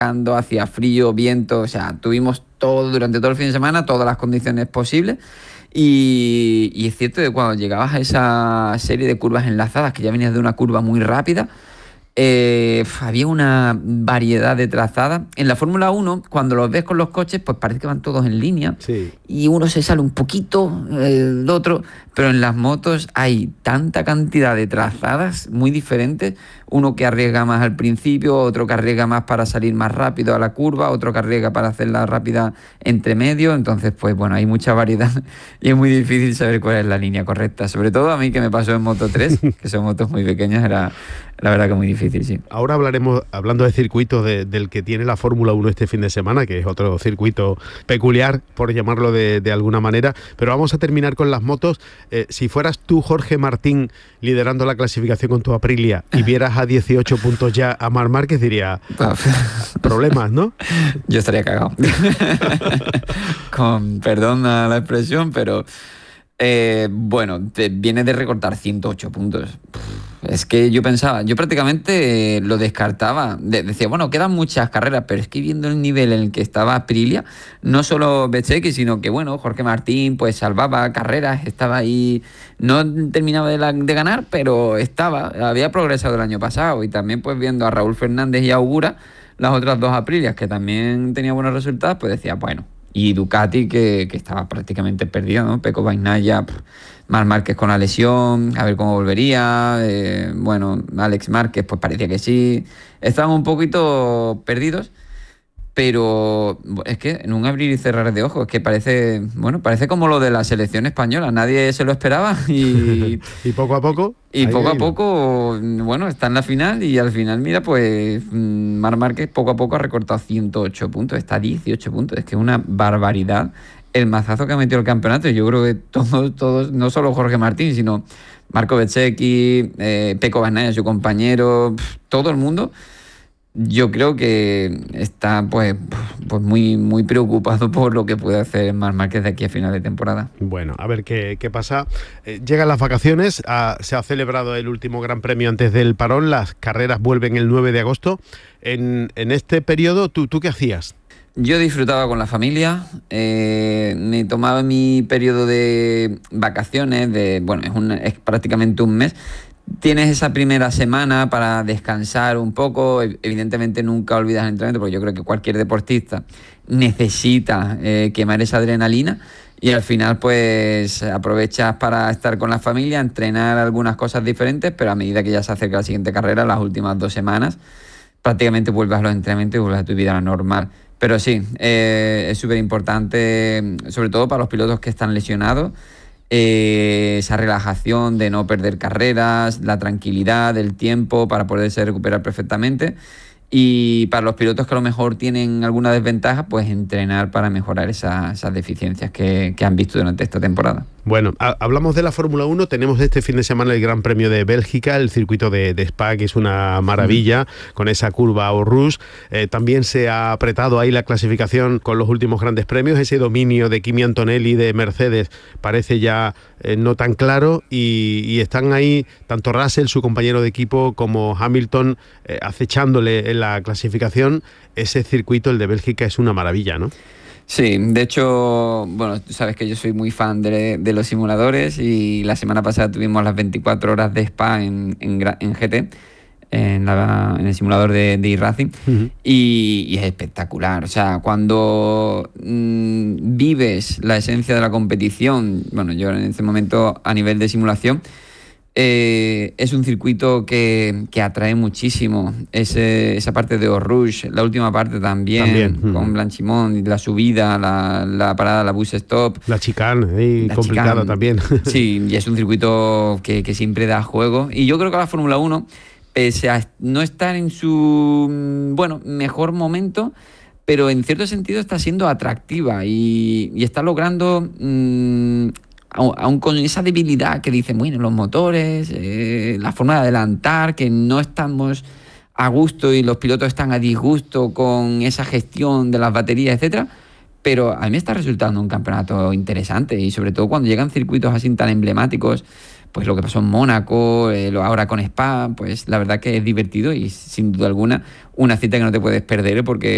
hacía frío, viento, o sea, tuvimos durante todo el fin de semana, todas las condiciones posibles. Y es cierto que cuando llegabas a esa serie de curvas enlazadas, que ya venías de una curva muy rápida, había una variedad de trazadas. En la Fórmula 1, cuando los ves con los coches, pues parece que van todos en línea. Sí. Y uno se sale un poquito, el otro, pero en las motos hay tanta cantidad de trazadas muy diferentes. Uno que arriesga más al principio, otro que arriesga más para salir más rápido a la curva, otro que arriesga para hacerla rápida entre medio. Entonces, pues bueno, hay mucha variedad y es muy difícil saber cuál es la línea correcta. Sobre todo a mí, que me pasó en Moto 3, que son motos muy pequeñas, era la verdad que muy difícil, sí. Ahora hablaremos, hablando de circuitos, del que tiene la Fórmula 1 este fin de semana, que es otro circuito peculiar, por llamarlo de alguna manera, pero vamos a terminar con las motos. Si fueras tú, Jorge Martín, liderando la clasificación con tu Aprilia y vieras a 18 puntos ya a Marc Márquez, diría, problemas, ¿no? Yo estaría cagado. Con perdón a la expresión, pero bueno, viene de recortar 108 puntos. Es que yo pensaba, yo prácticamente lo descartaba. Decía, bueno, quedan muchas carreras, pero es que viendo el nivel en el que estaba Aprilia, no solo Bezzecchi, sino que, bueno, Jorge Martín pues salvaba carreras, estaba ahí, no terminaba de ganar, pero había progresado el año pasado. Y también pues viendo a Raúl Fernández y a Augura, las otras dos Aprilias que también tenían buenos resultados, pues decía, bueno. Y Ducati, que estaba prácticamente perdido, ¿no? Pecco Bagnaia, Marc Márquez con la lesión, a ver cómo volvería. Bueno, Alex Márquez, pues parecía que sí. Estaban un poquito perdidos, pero es que en un abrir y cerrar de ojos, que parece como lo de la selección española. Nadie se lo esperaba y poco a poco. Y poco a poco, bueno, está en la final y al final, mira, pues Marc Márquez poco a poco ha recortado 108 puntos, está a 18 puntos. Es que es una barbaridad el mazazo que ha metido el campeonato. Y yo creo que todos, no solo Jorge Martín, sino Marco Bezzecchi, Pecco Bagnaia, su compañero, todo el mundo. Yo creo que está pues muy, muy preocupado por lo que puede hacer Marc Márquez de aquí a final de temporada. Bueno, a ver qué pasa. Llegan las vacaciones, se ha celebrado el último Gran Premio antes del parón, las carreras vuelven el 9 de agosto. En este periodo, ¿tú qué hacías? Yo disfrutaba con la familia, me tomaba mi periodo de vacaciones, es prácticamente un mes. Tienes esa primera semana para descansar un poco. Evidentemente nunca olvidas el entrenamiento, porque yo creo que cualquier deportista necesita quemar esa adrenalina, y al final pues aprovechas para estar con la familia, entrenar algunas cosas diferentes, pero a medida que ya se acerca la siguiente carrera, las últimas 2 semanas, prácticamente vuelves a los entrenamientos y vuelves a tu vida normal. Pero sí, es súper importante, sobre todo para los pilotos que están lesionados, esa relajación de no perder carreras, la tranquilidad, el tiempo para poderse recuperar perfectamente. Y para los pilotos que a lo mejor tienen alguna desventaja, pues entrenar para mejorar esas deficiencias que han visto durante esta temporada. Bueno, hablamos de la Fórmula 1, tenemos este fin de semana el Gran Premio de Bélgica, el circuito de Spa, que es una maravilla, con esa curva Eau Rouge. También se ha apretado ahí la clasificación con los últimos grandes premios, ese dominio de Kimi Antonelli de Mercedes parece ya no tan claro, y están ahí tanto Russell, su compañero de equipo, como Hamilton acechándole en la clasificación. Ese circuito, el de Bélgica, es una maravilla, ¿no? Sí, de hecho, bueno, tú sabes que yo soy muy fan de los simuladores, y la semana pasada tuvimos las 24 horas de Spa en GT, en el simulador de iRacing, y es espectacular. O sea, cuando vives la esencia de la competición, bueno, yo en este momento a nivel de simulación, es un circuito que atrae muchísimo. Esa parte de Eau Rouge, la última parte también. Con Blanchimont y la subida, la parada, la bus stop, la chicane, complicada también. Sí, y es un circuito que siempre da juego. Y yo creo que la Fórmula 1, pese a no estar en su mejor momento, pero en cierto sentido está siendo atractiva y está logrando, aún con esa debilidad que dicen, bueno, los motores, la forma de adelantar, que no estamos a gusto y los pilotos están a disgusto con esa gestión de las baterías, etcétera, pero a mí me está resultando un campeonato interesante, y sobre todo cuando llegan circuitos así tan emblemáticos, pues lo que pasó en Mónaco, ahora con Spa, pues la verdad que es divertido y sin duda alguna una cita que no te puedes perder, porque